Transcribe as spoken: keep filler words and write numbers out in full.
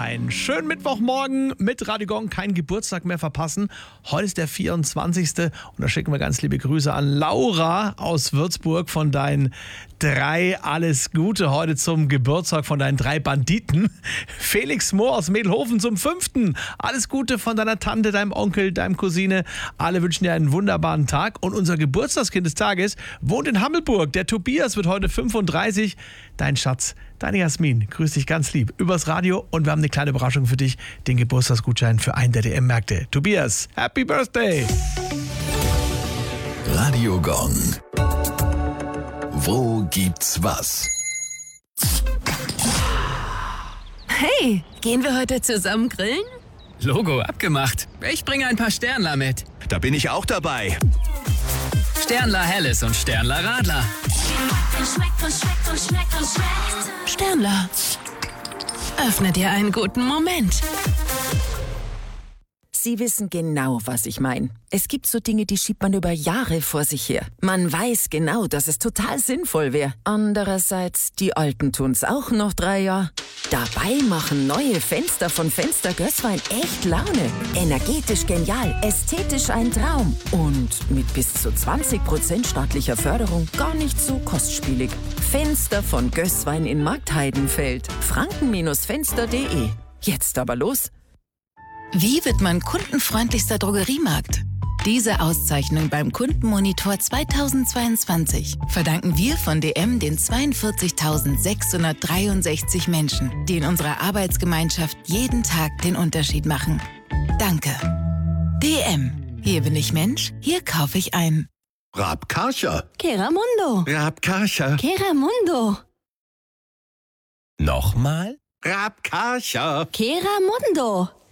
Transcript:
Einen schönen Mittwochmorgen mit Radio Gong, keinen Geburtstag mehr verpassen. Heute ist der vierundzwanzigste und da schicken wir ganz liebe Grüße an Laura aus Würzburg von deinen drei. Alles Gute heute zum Geburtstag von deinen drei Banditen. Felix Mohr aus Medelhofen zum fünften. Alles Gute von deiner Tante, deinem Onkel, deinem Cousine. Alle wünschen dir einen wunderbaren Tag. Und unser Geburtstagskind des Tages wohnt in Hammelburg. Der Tobias wird heute fünfunddreißig. Dein Schatz, deine Jasmin, grüß dich ganz lieb übers Radio und wir haben eine kleine Überraschung für dich, den Geburtstagsgutschein für einen der D M-Märkte. Tobias, Happy Birthday! Radio Gong. Wo gibt's was? Hey, gehen wir heute zusammen grillen? Logo abgemacht. Ich bringe ein paar Sternler mit. Da bin ich auch dabei. Sternler Helles und Sternler Radler. Sternler, öffne dir einen guten Moment. Sie wissen genau, was ich meine. Es gibt so Dinge, die schiebt man über Jahre vor sich her. Man weiß genau, dass es total sinnvoll wäre. Andererseits, die Alten tun's auch noch drei Jahre. Dabei machen neue Fenster von Fenster Gößwein echt Laune. Energetisch genial, ästhetisch ein Traum. Und mit bis zu zwanzig Prozent staatlicher Förderung gar nicht so kostspielig. Fenster von Gößwein in Marktheidenfeld. franken Fenster punkt de. Jetzt aber los. Wie wird man kundenfreundlichster Drogeriemarkt? Diese Auszeichnung beim Kundenmonitor zweitausendzweiundzwanzig verdanken wir von D M den zweiundvierzigtausendsechshundertdreiundsechzig Menschen, die in unserer Arbeitsgemeinschaft jeden Tag den Unterschied machen. Danke. D M. Hier bin ich Mensch, hier kaufe ich ein. Rabkarcher. Keramundo. Rabkarcher. Keramundo. Nochmal? Rabkarcher. Keramundo.